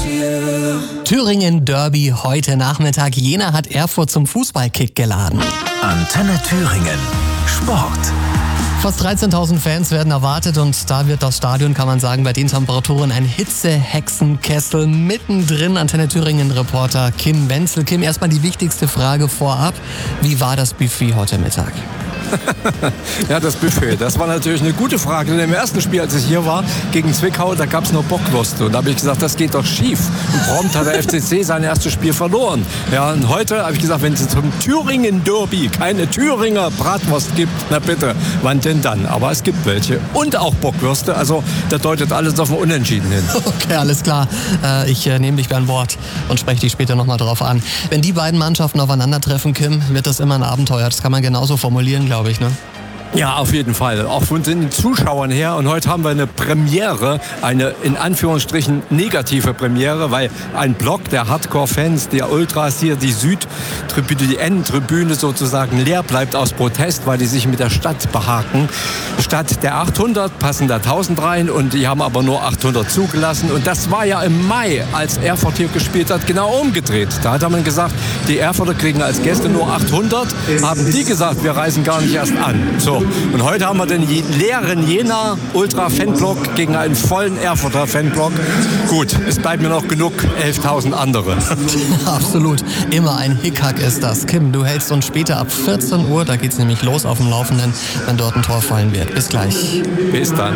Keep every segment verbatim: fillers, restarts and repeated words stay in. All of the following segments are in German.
Thüringen Derby heute Nachmittag. Jena hat Erfurt zum Fußballkick geladen. Antenne Thüringen. Sport. Fast dreizehntausend Fans werden erwartet und da wird das Stadion, kann man sagen, bei den Temperaturen ein Hitzehexenkessel. Mittendrin Antenne Thüringen-Reporter Kim Wenzel. Kim, erstmal die wichtigste Frage vorab. Wie war das Buffet heute Mittag? Ja, das Buffet, das war natürlich eine gute Frage. Denn im ersten Spiel, als ich hier war, gegen Zwickau, da gab es nur Bockwürste. Und da habe ich gesagt, das geht doch schief. Und prompt hat der F C C sein erstes Spiel verloren. Ja, und heute habe ich gesagt, wenn es zum Thüringen-Derby keine Thüringer Bratwurst gibt, na bitte, wann denn dann? Aber es gibt welche. Und auch Bockwürste, also da deutet alles auf ein Unentschieden hin. Okay, alles klar. Äh, ich äh, nehme dich beim Wort und spreche dich später nochmal drauf an. Wenn die beiden Mannschaften aufeinandertreffen, Kim, wird das immer ein Abenteuer. Das kann man genauso formulieren, glaube ich. glaube ich, ne? Ja, auf jeden Fall. Auch von den Zuschauern her. Und heute haben wir eine Premiere, eine in Anführungsstrichen negative Premiere, weil ein Block der Hardcore-Fans, der Ultras hier, die Südtribüne, die N-Tribüne sozusagen leer bleibt aus Protest, weil die sich mit der Stadt behaken. Statt der achthundert passen da tausend rein und die haben aber nur achthundert zugelassen. Und das war ja im Mai, als Erfurt hier gespielt hat, genau umgedreht. Da hat man gesagt, die Erfurter kriegen als Gäste nur achthundert. Haben die gesagt, wir reisen gar nicht erst an. So. Und heute haben wir den leeren Jena Ultra-Fanblock gegen einen vollen Erfurter Fanblock. Gut, es bleiben mir noch genug elftausend andere. Absolut. Immer ein Hickhack ist das. Kim, du hältst uns später ab vierzehn Uhr, da geht's nämlich los auf dem Laufenden, wenn dort ein Tor fallen wird. Bis gleich. Bis dann.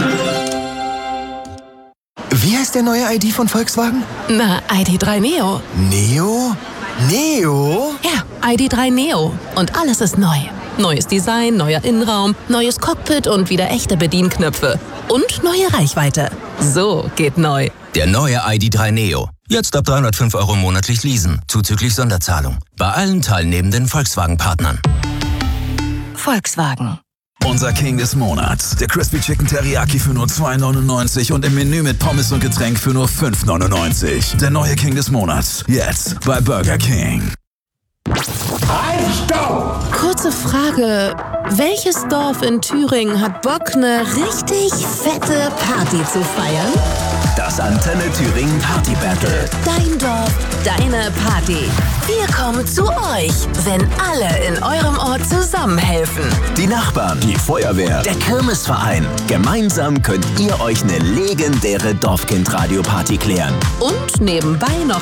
Wie heißt der neue I D von Volkswagen? Na, I D drei Neo. Neo? Neo? Ja, I D drei Neo. Und alles ist neu. Neues Design, neuer Innenraum, neues Cockpit und wieder echte Bedienknöpfe. Und neue Reichweite. So geht neu. Der neue I D drei Neo. Jetzt ab dreihundertfünf Euro monatlich leasen, zuzüglich Sonderzahlung. Bei allen teilnehmenden Volkswagen-Partnern. Volkswagen. Unser King des Monats. Der Crispy Chicken Teriyaki für nur zwei neunundneunzig und im Menü mit Pommes und Getränk für nur fünf neunundneunzig. Der neue King des Monats. Jetzt bei Burger King. Halt, stopp! Kurze Frage. Welches Dorf in Thüringen hat Bock, eine richtig fette Party zu feiern? Das Antenne Thüringen Party Battle. Dein Dorf, deine Party. Wir kommen zu euch, wenn alle in eurem Ort zusammenhelfen. Die Nachbarn, die Feuerwehr, der Kirmesverein. Gemeinsam könnt ihr euch eine legendäre Dorfkind-Radio-Party klären. Und nebenbei noch